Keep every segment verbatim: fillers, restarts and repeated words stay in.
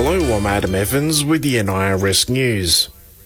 Hello, I'm Adam Evans with the N I R S News.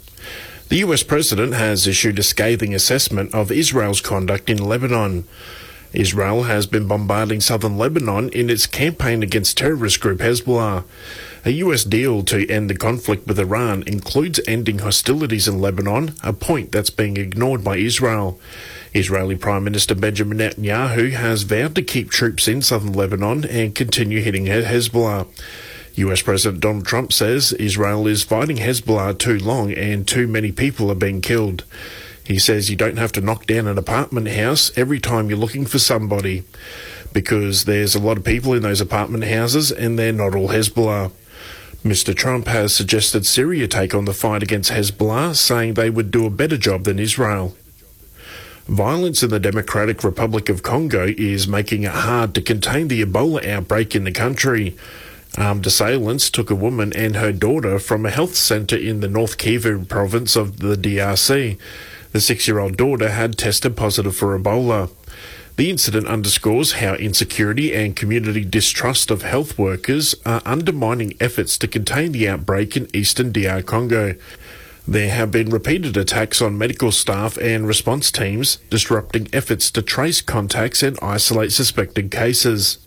The U S President has issued a scathing assessment of Israel's conduct in Lebanon. Israel has been bombarding southern Lebanon in its campaign against terrorist group Hezbollah. A U S deal to end the conflict with Iran includes ending hostilities in Lebanon, a point that's being ignored by Israel. Israeli Prime Minister Benjamin Netanyahu has vowed to keep troops in southern Lebanon and continue hitting Hezbollah. U S President Donald Trump says Israel is fighting Hezbollah too long and too many people are being killed. He says you don't have to knock down an apartment house every time you're looking for somebody, because there's a lot of people in those apartment houses and they're not all Hezbollah. Mister Trump has suggested Syria take on the fight against Hezbollah, saying they would do a better job than Israel. Violence in the Democratic Republic of Congo is making it hard to contain the Ebola outbreak in the country. Armed assailants took a woman and her daughter from a health centre in the North Kivu province of the D R C. The six-year-old daughter had tested positive for Ebola. The incident underscores how insecurity and community distrust of health workers are undermining efforts to contain the outbreak in eastern D R Congo. There have been repeated attacks on medical staff and response teams, disrupting efforts to trace contacts and isolate suspected cases.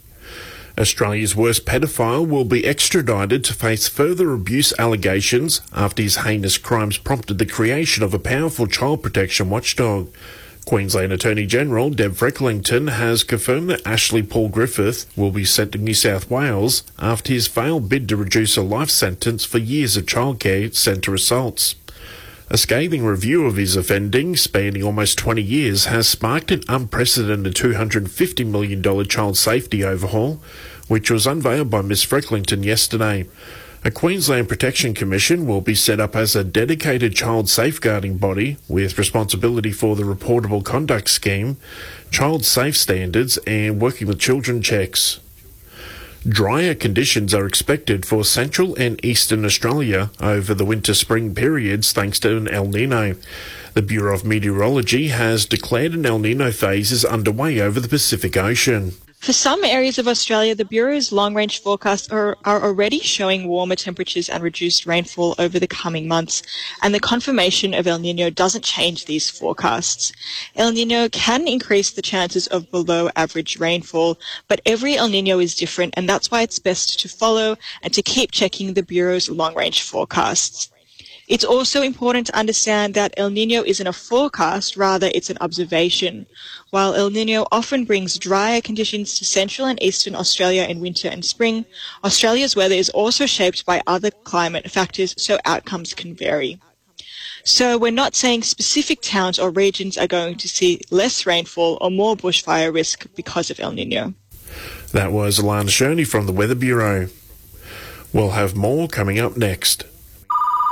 Australia's worst pedophile will be extradited to face further abuse allegations after his heinous crimes prompted the creation of a powerful child protection watchdog. Queensland Attorney-General Deb Frecklington has confirmed that Ashley Paul Griffith will be sent to New South Wales after his failed bid to reduce a life sentence for years of childcare centre assaults. A scathing review of his offending, spanning almost twenty years, has sparked an unprecedented two hundred fifty million dollars child safety overhaul, which was unveiled by Miz Frecklington yesterday. A Queensland Protection Commission will be set up as a dedicated child safeguarding body with responsibility for the reportable conduct scheme, child safe standards and working with children checks. Drier conditions are expected for central and eastern Australia over the winter-spring periods thanks to an El Nino. The Bureau of Meteorology has declared an El Nino phase is underway over the Pacific Ocean. For some areas of Australia, the Bureau's long-range forecasts are, are already showing warmer temperatures and reduced rainfall over the coming months, and the confirmation of El Niño doesn't change these forecasts. El Niño can increase the chances of below-average rainfall, but every El Niño is different, and that's why it's best to follow and to keep checking the Bureau's long-range forecasts. It's also important to understand that El Niño isn't a forecast, rather it's an observation. While El Niño often brings drier conditions to central and eastern Australia in winter and spring, Australia's weather is also shaped by other climate factors, so outcomes can vary. So we're not saying specific towns or regions are going to see less rainfall or more bushfire risk because of El Niño. That was Alana Shoney from the Weather Bureau. We'll have more coming up next.